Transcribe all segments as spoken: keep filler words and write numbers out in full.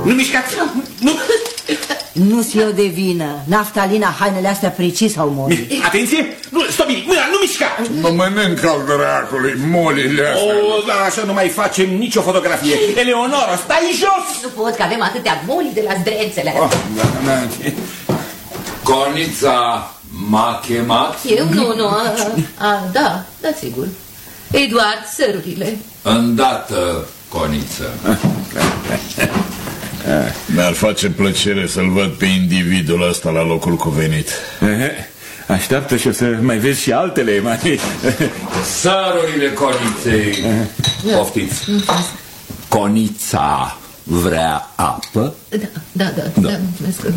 Nu mișcați! Nu! Nu-s eu de vină. Naftalina, hainele astea precis au murit. Atenție! Nu, Stomi, mâna, nu mișca! Mă mănânc al dracului, molile astea. O, dar așa nu mai facem nicio fotografie. Eleonora, stai jos! Nu pot, că avem atâtea moli de la zdrențele. Oh, da, da. Conița m-a chemat? Eu? Nu, nu. A, a, da, da, sigur. Eduard, sărurile. Îndată, Coniță. Mi-ar face plăcere să-l văd pe individul ăsta la locul cuvenit. Așteaptă și o să mai vezi și altele mai... Sărurile Coniței. Poftiți. Conița vrea apă? Da, da, da, da, da, mulțumesc.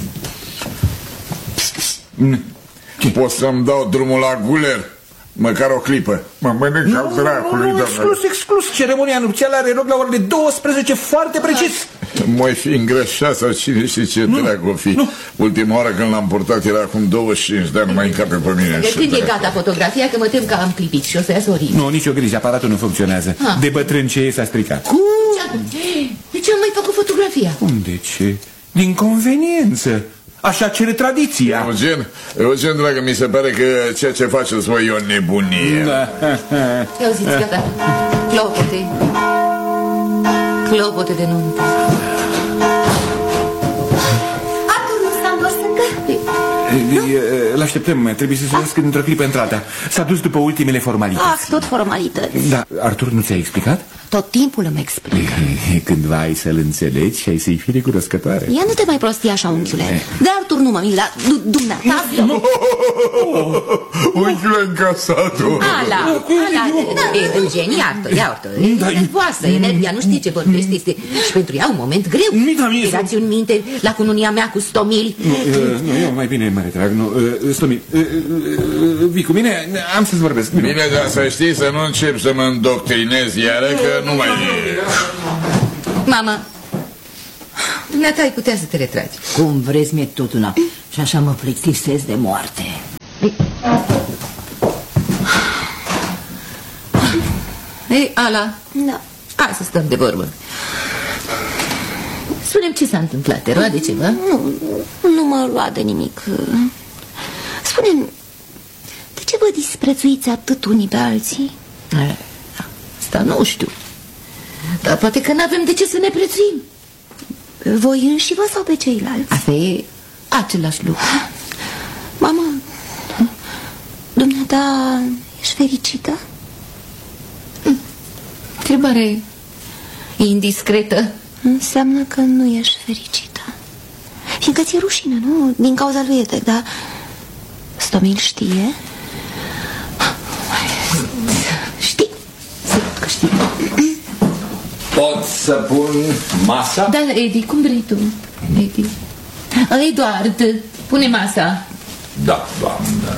Poți să-mi dau drumul la guler? Măcar o clipă. Mă mănânc al dracului, doamne. Exclus, exclus. Ceremonia nupțială are loc la orele douăsprezece, foarte precis. Moi fi îngrășat sau cine știe ce dracu o fi. Nu. Ultima oară când l-am purtat era acum douăzeci și cinci de ani, mai încape pe mine. Când e gata fotografia, că mă tem că am clipit și o să iasă oribil. Nu, nicio grijă, aparatul nu funcționează. Ha. De bătrân ce e s-a stricat. Cum? De ce am mai făcut fotografia? Cum de ce? Din conveniență. Așa cere tradiția. Eugen, Eugen, dragă, mi se pare că ceea ce faceți voi e o nebunie. Da. Ia auziți, gata. Clopote. Clopote de nuntă. Artur nu s-a întors încă? Îl așteptăm, trebuie să se nască dintr-o clipă într-alta. S-a dus după ultimele formalități. Ah, tot formalități. Da, Artur nu ți-a explicat? Tot timpul îmi explică. Cândva ai să-l înțelegi și ai să-i fii recunoscătoare. Ia nu te mai prosti așa, unchiule. De Artur nu mă mil, dar dumneata. Unchiule încasat-o. Ala, ala, Eugen, iartă, iartă. E nervoasă, e nervia, nu știe ce vorbește. Este și pentru ea un moment greu. Erați în minte la cununia mea cu Stomil. Nu, eu mai bine mă retrag. Stomil, vii cu mine? Am să-ți vorbesc. Bine, dar să știi să nu încep să mă îndoctrinezi iară, că nu mai... Mama, dumneata ai putea să te retragi. Cum vreți, mi-e tot una. Și așa mă plictisesc de moarte. Ei, Ala. Da. Hai să stăm de vorbă. Spune-mi ce s-a întâmplat, te roade ceva? Nu, nu mă roade nimic. Spune-mi, de ce vă disprețuiți atât unii pe alții? Asta nu știu. Dar poate că n-avem de ce să ne prețuim. Voi înși vă sau pe ceilalți? Asta e același lucru. Mama, dumneata ești fericită? Întrebare indiscretă. Înseamnă că nu ești fericită. Fiindcă ți-e rușine, nu? Din cauza lui Etec, dar Stomil știe? Știi? Sigur că știi. Pot să pun masa? Da, Edi, cum vrei tu, Edi? Eduard, pune masa. Da, doamnă.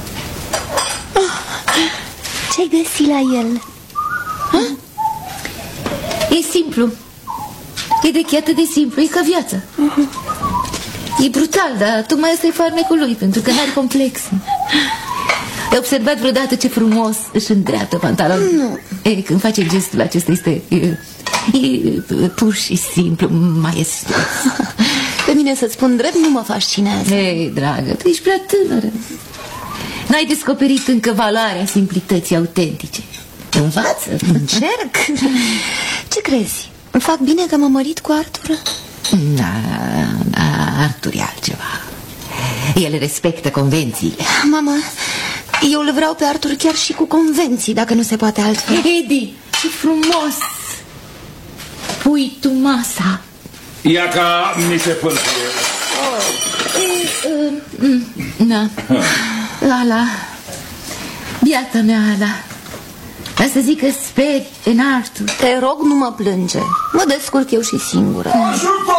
Ce-ai găsit la el? Ha? E simplu. E de atât de simplu, e ca viața. uh-huh. E brutal, dar tocmai ăsta e farmecul lui, pentru că n-are complex. Ai observat vreodată ce frumos își îndreaptă pantalonul? Nu. E, când face gestul acesta este e, e, pur și simplu maestos. Pe mine, să-ți spun drept, nu mă fascinează. Ei, dragă, tu ești prea tânără. N-ai descoperit încă valoarea simplității autentice. Învață. Încerc. Ce crezi? Îmi fac bine că m-am mărit cu Artur? Da, da, Artur e altceva. El respectă convențiile. Mama, eu îl vreau pe Artur chiar și cu convenții, dacă nu se poate altfel. Edi, ce frumos! Pui tu masa. Ia ca mi se până. Na, Ala, biata mea, Ala. Dar să zic că speri în Artur. Te rog, nu mă plânge. Mă descurc eu și singură. Ajutor!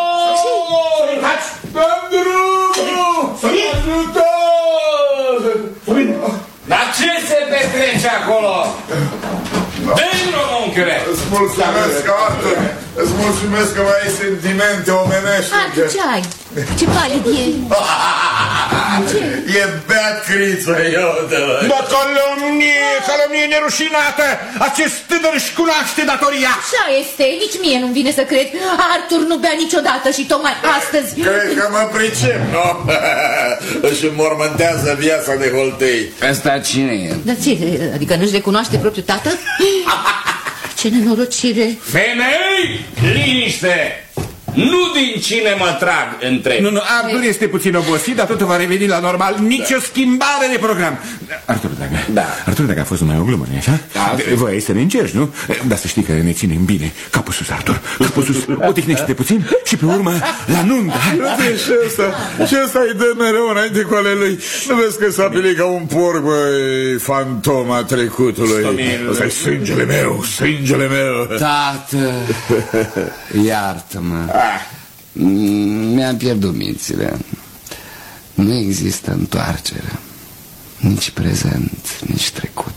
Dăm drumul! Ajutor! Dar ce se petrece acolo? Dă-i drumul, unchiule! Îți mulțumesc, Artur! Îți mulțumesc că mai ai sentimente omenești. Artur, ce ai? Ce palid e? E Beatriță, iată-l. Dar calomnie, calomnie nerușinată! Acest tânăr își cunoaște datoria! Așa este, nici mie nu-mi vine să cred. Artur nu bea niciodată și tocmai astăzi... Cred că mă pricep, nu? Își înmormântează viața de holtei. Ăsta cine e? Dar ce, adică nu-și recunoaște propriul tată? Ce nenorocire! Femei, liniște! Nu din cine mă trag între. Nu, nu, Artur este puțin obosit, dar totul va reveni la normal. Nici o schimbare de program. Artur, dacă, da. Artur, dacă a fost numai o glumă, nu-i așa? Da. Voiai să ne încerci, nu? Dar să știi că ne ținem bine. Capul sus, Artur, capul sus. Odihnește-te puțin și pe urmă la nuntă. Uite, și ăsta, și ăsta îi dă mereu înainte cu ale lui. Nu vezi că s-a pilit ca un porc, băi, fantoma trecutului. Ăsta-i sângele meu, sângele meu. Tată, iartă-mă. Mi-am pierdut mințile. Nu există întoarcere. Nici prezent, nici trecut.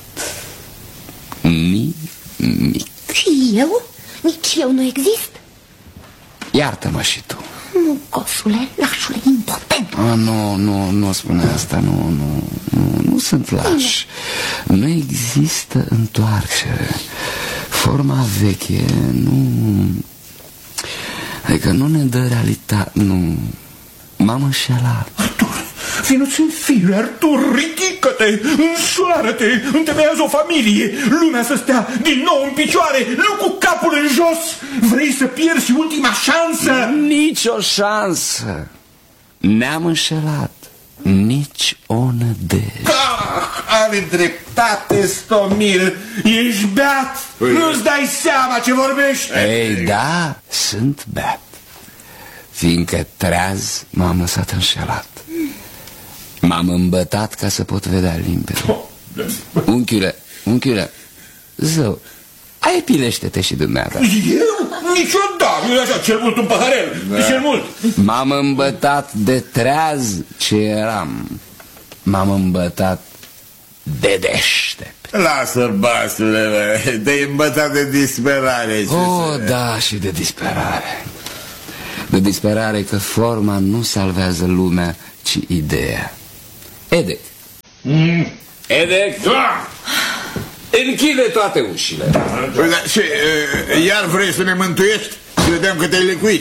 Nimic. Și eu? Nici eu nu exist? Iartă-mă și tu. Nu, cosule, lașule, impotent. Ah, nu, nu, nu spune asta. Nu, nu, nu, nu sunt laș. Nu există întoarcere. Forma veche nu... Adică nu ne dă realitate, nu. M-am înșelat. Artur, vino-ți în fire, Artur, ridică-te, însoară-te, întemeiază o familie, lumea să stea din nou în picioare, nu cu capul în jos. Vrei să pierzi ultima șansă? Nici o șansă. Ne-am înșelat. Nici o nădejde. Ah, are dreptate, Stomil. Ești beat. Nu-ți dai seama ce vorbești. Ei, da, sunt beat. Fiindcă treaz m-am lăsat înșelat. M-am îmbătat ca să pot vedea limpede. Unchiule, unchiule, zău, ai pilește-te și dumneata. Eu? Niciodată. Eu așa, cel mult un paharel. Da. Cel mult. M-am îmbătat de treaz ce eram. M-am îmbătat de deștept. Lasă, basule, te-ai îmbătat de disperare. Oh, da, și de disperare. De disperare că forma nu salvează lumea, ci ideea. Edec. Mm. Edec. Da. Închide toate ușile. Păi, da, și iar vrei să ne mântuiești? Să vedem că te-ai lecuit.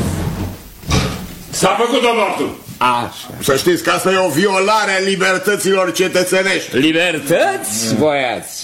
S-a făcut avortul. Așa. Să știți că asta e o violare a libertăților cetățenești. Libertăți, voiați?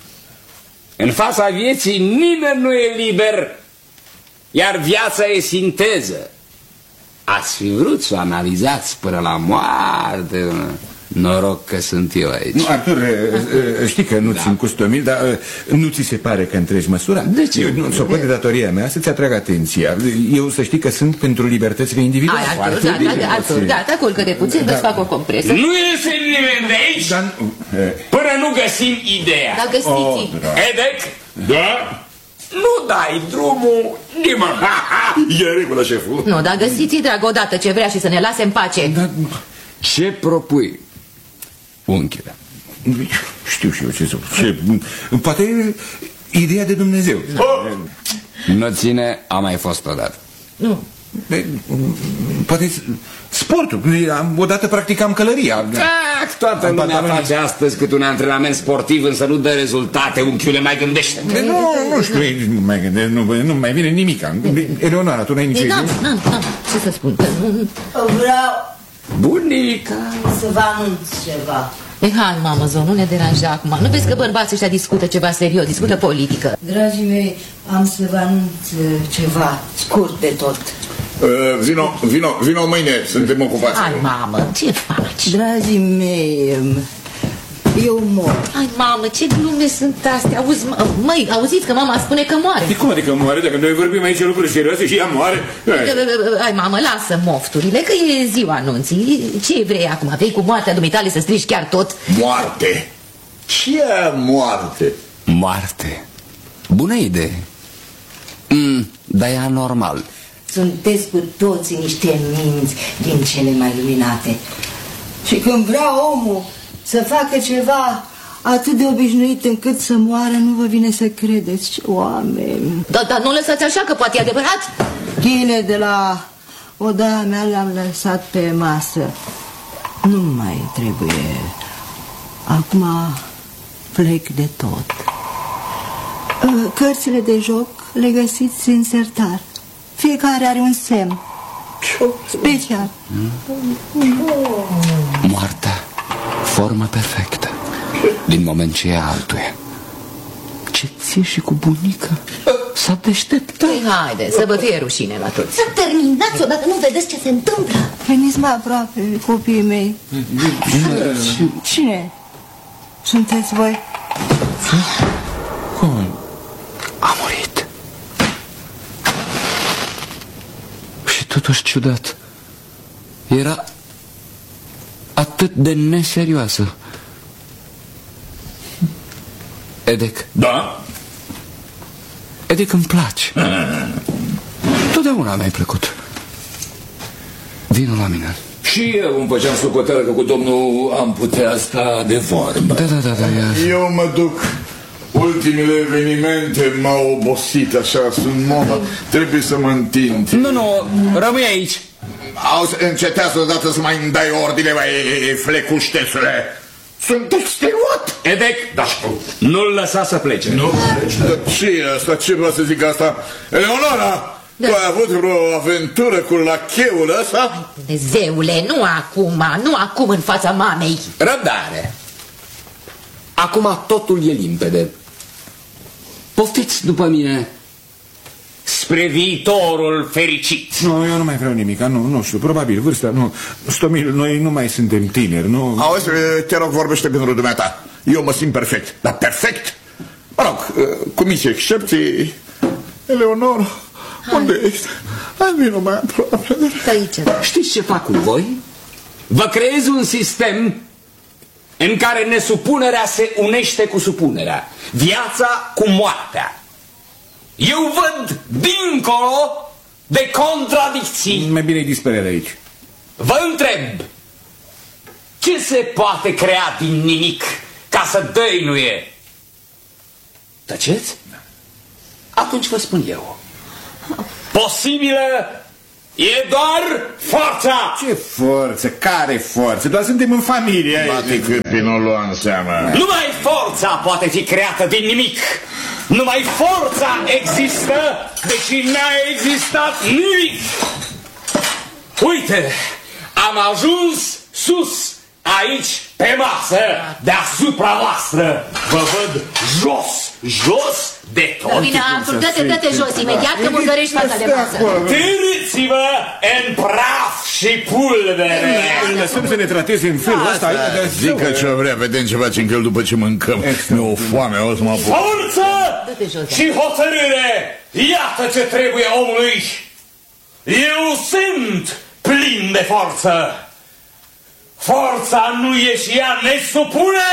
În fața vieții nimeni nu e liber, iar viața e sinteză. Ați fi vrut să o analizați până la moarte. Noroc că sunt eu aici. Nu, Artur, știi că nu țin cu Stomil, dar nu ți se pare că întregi măsura? De ce? Nu, s-o poate datoria mea să-ți atrag atenția. Eu să știi că sunt pentru libertățile individuale. Ai, Artur, da, da, da, Artur, da, da, culcă-te puțin, da. Îți fac o compresă. Nu iese nimeni de aici Dar, până nu găsim ideea. Dar găsiți. Oh, Edec? Da? Nu dai drumul nimeni. E regulă, șeful. Nu, dar găsiți-i, dragă, odată ce vrea și să ne lase în pace. da, Ce propui, unchiule? știu și eu ce să... Ce, poate ideea de Dumnezeu. Oh! Nu ține, a mai fost odată. Nu. De, poate sportul. Am, odată practicam călăria. Ah, toată lumea face astăzi cât un antrenament sportiv, însă nu dă rezultate, unchiule, mai gândește. De, nu, nu știu, nu mai, gândesc, nu, nu mai vine nimic. Eleonora, tu n-ai nicio idee? Da, da, da, ce să spun? Vreau Bunica! să vă anunț ceva. E, hai, mamă, zău, nu ne deranja acum. Nu vezi că bărbații ăștia discută ceva serios, discută politică. Dragii mei, am să vă anunț ceva scurt de tot. Uh, vino, vino, vino mâine, suntem ocupați. Hai, mamă, ce faci? Dragii mei, eu mor. Hai, mamă, ce glume sunt astea? Auzi, mă, măi, auziți că mama spune că moare. De cum adică moare? Dacă noi vorbim aici lucruri serioase și ea moare? Hai, mamă, lasă mofturile, că e ziua anunții. Ce vrei acum? Vei cu moartea dumitale să strici chiar tot? Moarte! Ce moarte? Moarte. Bună idee. Mm, dar e anormal. Sunteți cu toții niște minți din cele mai luminate. Și când vrea omul să facă ceva atât de obișnuit încât să moară, nu vă vine să credeți, ce oameni. Dar da, nu lăsați așa, că poate e adevărat. Ghine de la odaia mea le-am lăsat pe masă. Nu mai trebuie. Acum plec de tot. Cărțile de joc le găsiți în sertar. Fiecare are un semn special. Moartea, formă perfectă, din moment ce e altuia. Ce ție și cu bunica? S-a deșteptat. Păi haide, să vă fie rușine la toți. Să terminați odată, nu vedeți ce se întâmplă? Veniți mai aproape, copiii mei. Cine sunteți voi? Cum? A murit. Și totuși ciudat. Era atât de neserioasă. Edec. Da? Edec, îmi place. Totdeauna mi-ai plăcut. Vino la mine. Și eu îmi făceam socoteală că cu domnul am putea sta de vorbă. Da, da, da, da. Ia. Eu mă duc. Ultimele evenimente m-au obosit așa, sunt moma. Trebuie să mă întind. Nu, nu, rămâi aici. Auzi, încetează odată să mai îmi dai ordine, mai flecuștețule. Sunt extenuat. Edec, Da, nu-l lăsa să plece. nu? Dar ce e asta? Ce vreau să zic asta? Eleonora, da. Tu ai avut vreo aventură cu lacheul ăsta? Dumnezeule, nu acum, nu acum în fața mamei. Răbdare. Acum totul e limpede. Poftiți după mine spre viitorul fericit. Nu, eu nu mai vreau nimic, nu, nu știu, probabil vârsta, nu. Stomil, noi nu mai suntem tineri, nu? Auzi, te rog, vorbește pentru dumneata. Eu mă simt perfect, dar perfect? Mă rog, cu mici excepții. Eleonora, unde ești? Hai, vină mai aproape. Aici. Știți ce fac cu voi? Vă creez un sistem în care nesupunerea se unește cu supunerea, viața cu moartea. Eu văd dincolo de contradicții. Mai bine dispere de aici. Vă întreb, ce se poate crea din nimic ca să dăinuie? Tăceți? Atunci vă spun eu. Posibilă e doar forța. Ce forță? Care forță? Doar suntem în familie. Bate câmpii, nu lua în seamă. Numai forța poate fi creată din nimic. Numai forța există, deși n-a existat nimic. Uite, am ajuns sus, aici, pe masă, deasupra voastră. Vă văd jos, jos de tot. Bine, Artur, dă-te, dă-te jos imediat că murdărești fața de masă. Târâți-vă în praf și pulbere. Lăsăm să ne trateze în felul ăsta. Zic că ce vrea, vedem ce facem că el după ce mâncăm. Mi-e o foame, o să mă apuc. Forță și hotărâre, iată ce trebuie omului. Eu sunt plin de forță. Forța nu e și ea nesupune.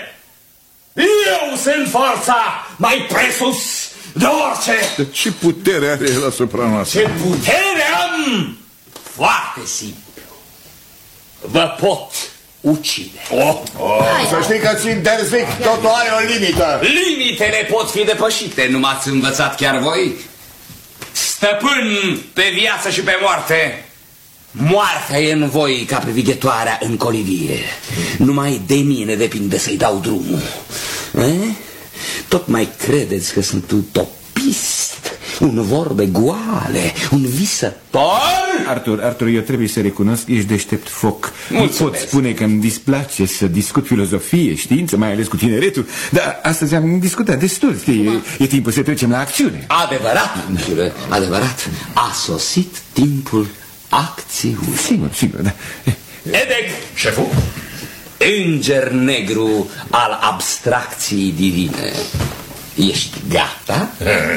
Eu sunt forța mai presus de orice. De ce putere are el asupra noastră? Ce putere am? Foarte simplu. Vă pot ucide. Oh, oh, să știi că ți interzic, totul are o limită. Limitele pot fi depășite, nu m-ați învățat chiar voi? Stăpân pe viață și pe moarte. Moartea e în voi ca privighetoarea în colivie. Numai de mine depinde să-i dau drumul. Eh? Tot mai credeți că sunt utopist, un vorbe goale, un visător? Artur, Artur, eu trebuie să recunosc, ești deștept foc. Nu pot spune că îmi displace să discut filozofie, știință, mai ales cu tineretul, dar astăzi am discutat destul, știi, e, e timpul să trecem la acțiune. Adevărat, adevărat, a sosit timpul acțiuni. Sigur, sigur, da. Edec, șeful, înger negru al abstracției divine, ești gata?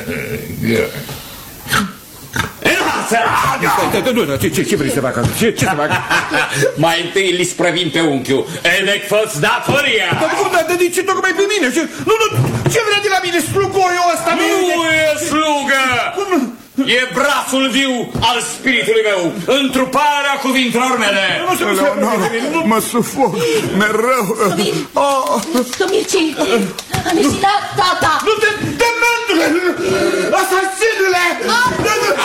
Ce, ce, ce vrei să fac? Ce, ce să fac? Mai întâi îl isprăvim pe unchiul. Edec, fă-ți datoria. Dar cum, dar de ce tocmai pe mine? Ce, nu, nu, ce vrea de la mine slugoiul ăsta? Nu e slugă! E brațul viu al spiritului meu, întruparea cuvintelor mele. Eleonora, mă sufoc, mereu. Stomir, ce? Am ieșit la tata. Nu te, demnule! Asasinule!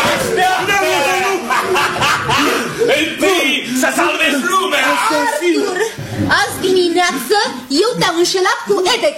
Întâi să salvezi lumea! Eu te-am înșelat cu Edec.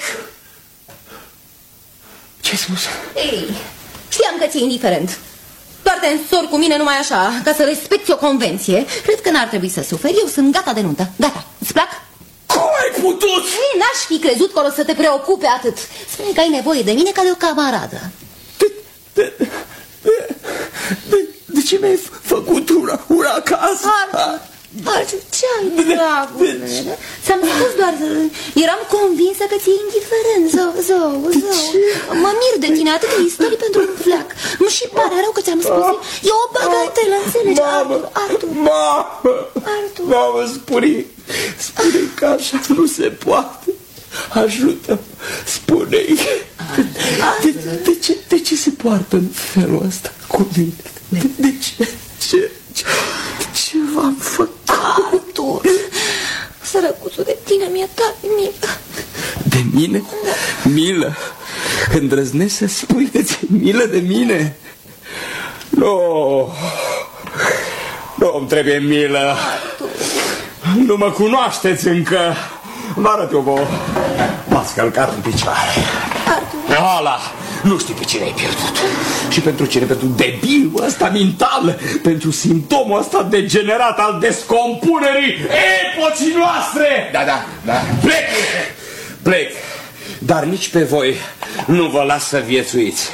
Ce-ai spus? Ei, știam că ți-e indiferent. Doar te însori cu mine numai așa, ca să respecti o convenție. Cred că n-ar trebui să suferi. Eu sunt gata de nuntă. Gata. Îți plac? Cum ai putut? Ei, n-aș fi crezut că o să te preocupe atât. Spune că ai nevoie de mine ca de o camaradă. De, de, de, de, de ce mi-ai făcut ura, ura acasă? Artur, Artur, ce-ai, dragul meu? Ți-am spus doar, eram convinsă că ți-e indiferent. Zău, zău, zău. Mă mir de tine, atâtea istorii pentru un fleac. Nu și pare rău că ți-am spus. E o bagatelă, înțelegi? Artur, Artur. Mamă, Artur. mamă, spune, spune că așa nu se poate. Ajută, spune-i. De, de, de, ce, de ce se poartă în felul ăsta cu mine? De, de ce? Ce, ce, ce v-am făcut? Artur, sărăcuțul de tine mi-e tare milă. De mine? Milă? Îndrăznești să spui că ți-e milă de mine? Nu, nu-mi trebuie milă. Nu mă cunoașteți încă. Vă arăt eu vouă. M-ați călcat în picioare. Ăla, nu știi pe cine ai pierdut. Și pentru cine? Pentru debilul ăsta mental, pentru simptomul ăsta degenerat al descompunerii epocii noastre. Da, da, da. Plec, plec. Dar nici pe voi nu vă las să viețuiți.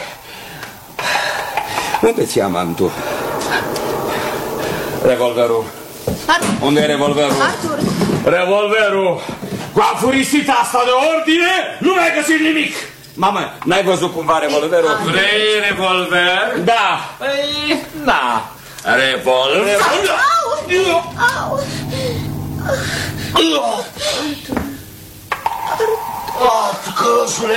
Unde ți-i amantul? Revolverul. Artur. Unde e revolverul? Artur. Revolverul. Cu afurisita asta de ordine nu mi-ai găsit nimic. Mamă, n-ai văzut cumva revolverul? Vrei revolver? Da. Păi, da. Revolver. Au! Au! Ah, căsule.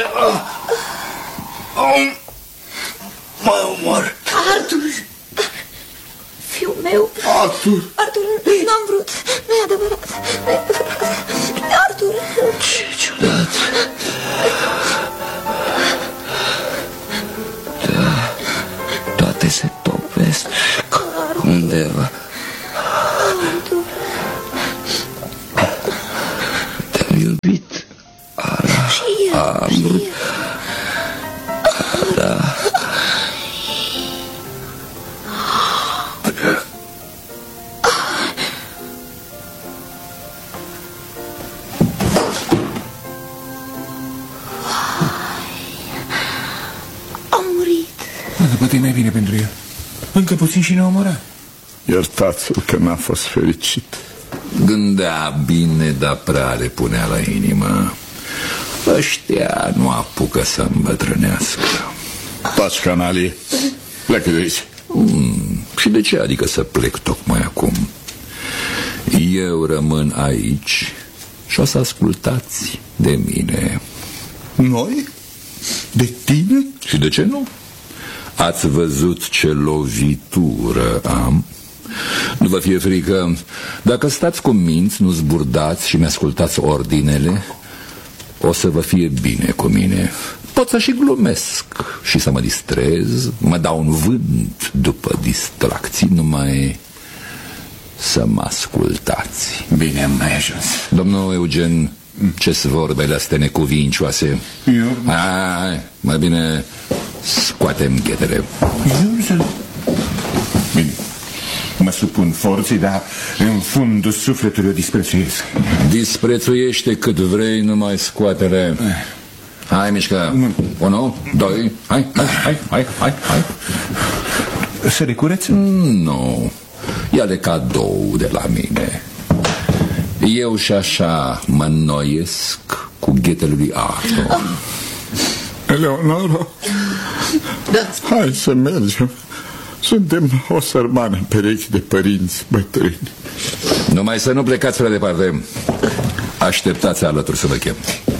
Mă omor. Artur! Fiul meu! Artur! Artur, n-am vrut! Nu-i adevărat! Nu-i adevărat! Artur! Ce ciudat! Da, toate se topesc undeva. Artur! Te-am iubit, Ana. Și eu, Am și vrut. eu. Da. Am murit. Dar poate e mai bine pentru el. Încă puțin și ne omora. Iertați-l că n-a fost fericit. Gândea bine, dar prea le punea la inimă. Ăștia nu apucă să îmbătrânească. Taci, canalie. Plecă de aici. Mm, și de ce adică să plec tocmai acum? Eu rămân aici și o să ascultați de mine. Noi? De tine? Și de ce nu? Ați văzut ce lovitură am? Nu vă fie frică. Dacă stați cu minți, nu zburdați și mi-ascultați ordinele, o să vă fie bine cu mine. Pot să și glumesc și să mă distrez, mă dau un vânt după distracții, numai să mă ascultați. Bine, am mai ajuns. Domnul Eugen, ce-s vorbele astea necuvincioase? Eu? Hai, hai, mai bine scoatem ghetele. Eu nu să... Bine, mă supun forței, dar în fundul sufletului o disprețuiesc. Disprețuiește cât vrei, numai scoatele. Hai, mișcă. Unu, doi, hai, hai, hai, hai, hai, hai. Să le cureți? Nu, ia-le cadou de la mine. Eu și așa mă înnoiesc cu ghetele lui Artur. Eleonora, Da. hai să mergem. Suntem o sărmană perechi de părinți bătrâni. Numai să nu plecați prea departe. Așteptați alături să vă chem.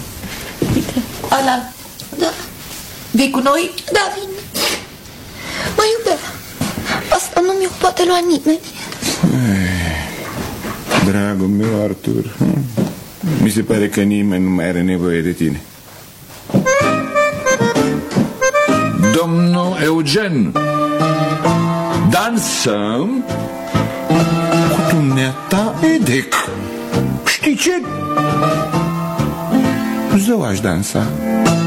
Ala, da. Vii cu noi? Da, vin. Mă iubea. Asta nu mi-o poate lua nimeni. Dragul meu, Artur, mi se pare că nimeni nu mai are nevoie de tine. Domnul Eugen, dansăm? Cu dumneata, Edec. Știi ce? Zău aș dansa.